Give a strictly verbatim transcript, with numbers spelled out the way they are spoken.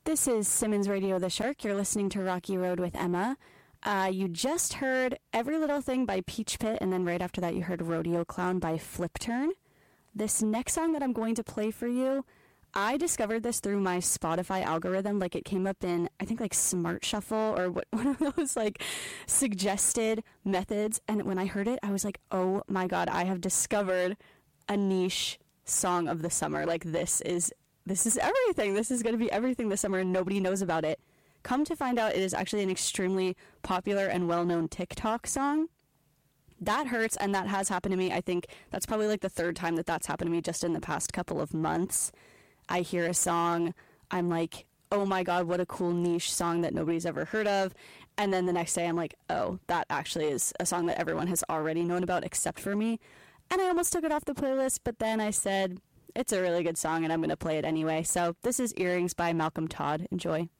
This is Simmons Radio The Shark. You're listening to Rocky Road with Emma. Uh, you just heard Every Little Thing by Peach Pit, and then right after that you heard Rodeo Clown by Flip Turn. This next song that I'm going to play for you, I discovered this through my Spotify algorithm. Like, it came up in, I think, like Smart Shuffle or what, one of those like suggested methods. And when I heard it, I was like, oh my God, I have discovered a niche song of the summer. Like, this is this is everything. This is going to be everything this summer, and nobody knows about it. Come to find out, it is actually an extremely popular and well-known TikTok song. That hurts, and that has happened to me. I think that's probably like the third time that that's happened to me just in the past couple of months. I hear a song, I'm like, oh my God, what a cool niche song that nobody's ever heard of. And then the next day I'm like, oh, that actually is a song that everyone has already known about except for me. And I almost took it off the playlist, but then I said, it's a really good song and I'm going to play it anyway. So this is Earrings by Malcolm Todd. Enjoy.